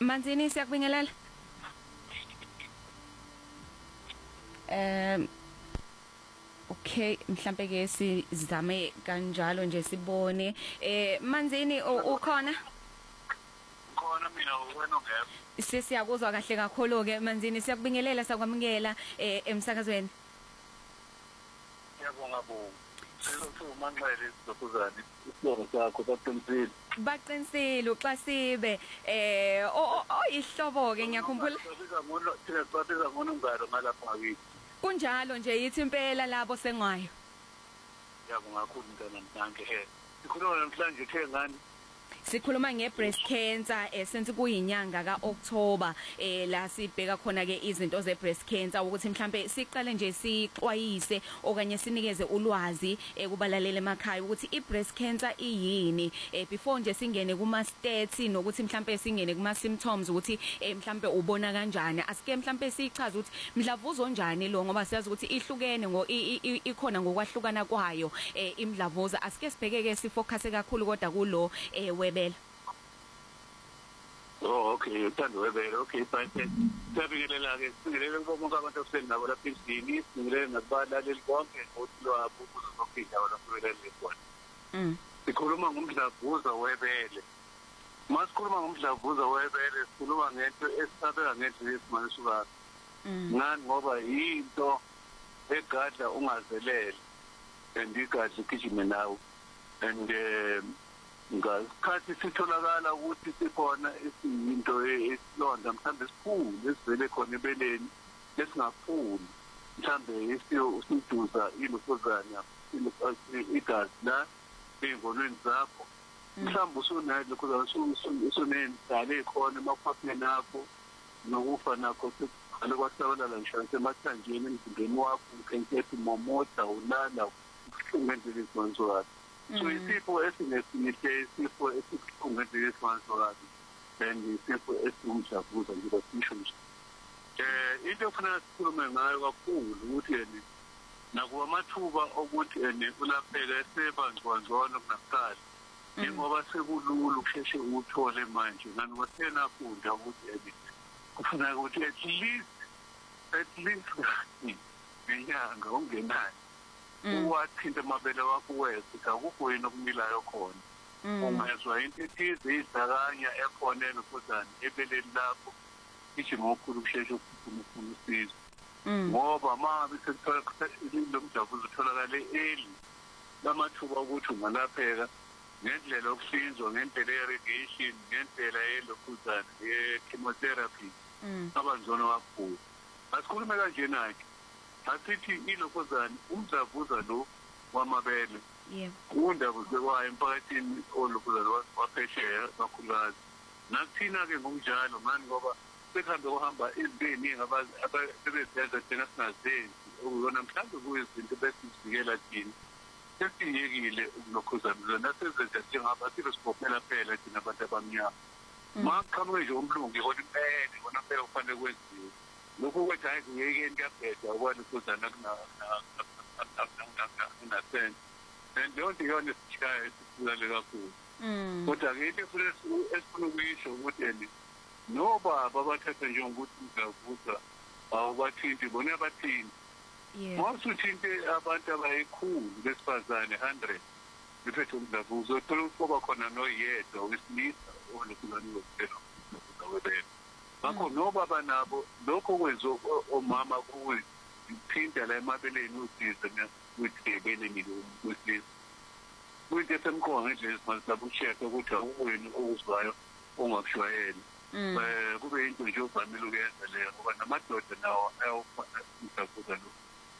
Manzini siyakubingelela. Okay, mhlambe ke sizame kanjalo nje sibone. Manzini ukhona? Khona mina wena ungekho. Siyakuzwa kahle kakhulu ke Manzini, siyakubingelela sakwamukela emsakazweni. Ngiyabonga bo. Sizothi umanxele izokuzana isibongo sakho saqinisile. Baqinisile uXasibe oyihlobo ke ngiyakhumbula. Thina sibabiza ngonongalo ngalapha ngakithi. Kunjalo nje yithi impela labo sengwayo. Ngiyabonga kakhulu mntana nanke sikhuluma namhlanje ngani? Sikhuluma ngebreast cancer since kuyinyanga kaOctober la sibheka khona ke izinto zebreast cancer ukuthi mhlambe siqale nje sixwayise okanye sinikeze ulwazi kubalaleli emakhaya ukuthi ibreast cancer iyini before nje singene kuma stats nokuthi mhlambe singene kuma symptoms ukuthi mhlambe ubona kanjani asike mhlambe sichaze ukuthi mdlavuzo onjani lo ngoba siyazi ukuthi ihlukene ikhona ngokwahlukana kwayo imdlavuza asike sibhekeke sifocus kakhulu kodwa kulo webela. Oh okay, uthando webela. Okay, fine. Siyabingelela ke sibingelela bonke abantu abasele nabo lapha endlini, sibingelela nabalaleli bonke ukuthi lwabo uzokuphinda lapho belele khona. Sikhuluma ngomdlavuza webele. Masikhuluma ngomdlavuza webele sikhuluma ngento esabeka ngendlela yesimanje sukaka. Ngani ngoba yinto egadla ungazelele andigadla igijime nawe and ngasikhathi sitholakala ukuthi sikhona isinto esilonda mhlambe sikhulu esivele khona ebeleni lesingaphuli mhlambe usiduza ilufozana igazi la engonweni zakho mhlambe usunayo lokho usunendala ekhona emaphapeni akho nokufa nakho sekuqala kwasabalala ngisho emathanjeni emzimbeni wakho ukhenkethe momota ulala uhlungenzele izonzo so isifo esinesinye isifo esihlungenzele izonzo and isifo esimjabuza nje basisho nje into efanele sikhulume ngayo kakhulu ukuthi yena nakuba amathuba ukuthi ulapheka esebangcwangcona kunakuqala ngoba sekulula ukusheshe uthole manje ngani wasena funda ukuthi kufanele ukuthi at least ngenyanga ungenayo uwathinta amabele wakho wethu akukho yini okumilayo khona ungezwa into ethize izakanya ekhona enokuzana ebeleni lakho ithi ngokukhulu kusheshe ukuphuma usizo ngoba mabe sekuthola lo mjabuzo utholakale early lamathuba ukuthi ungalapheka ngendlela yokuhlinzwa ngendlela ye-radiation ngendlela yelokuzana ye-chemotherapy abangcono kakhulu asikhulume kanje nakhe asithi ilokuzana umdlavuza lo wamabele undabuzo kwayo emphakathini olokuzana waphesheya kakhulukazi nakuthina ke ngokunjalo ngani ngoba sekhambe kuhamba izinto eziningi abasebenza thina singazenzi ukuyona mhlawumbe kuyizinto besizivikela thina sesiyekile ukulokhuzana nasezenza njengaba sibesibopela phela thina abantu abamnyama maqhamuke nje umlungu ihona impela ihona phela kufanele kwenziwe lokho kwethi hayi kuyekeni kuyabheda ukwazi ukuzana kunasense and leyo yona isishaya esikhulale kakhulu kodwa ke into esifuna ukuyisho ukuthi nobaba abathatha njengokuthi umdlavuza awubathinti bona abathinti mawusuthinte abantu abayikhulu besifazane 100 bephethe umdlavuza uthola ukuthi kuba khona noyedwa wesilisa olokuzana webele ngakho nobaba nabo lokho kwenza omama kuyiphinda la emabeleni usiza ukuthi ebeleni wesilisa kuyinto esemqoka ngendlela esimazisaba ushekhe ukuthi awuweni okuzwayo ongakushwayeli kube yinto nje ovamile ukuyenza leyo ngoba namadoda nawo ayawufana umdlavuza lo